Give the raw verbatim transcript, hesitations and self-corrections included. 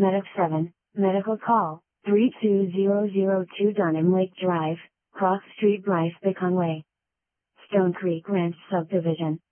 Medic seven, medical call, three two zero zero two Dunham Lake Drive, Cross Street, Bryce Beacon Way. Stone Creek Ranch Subdivision.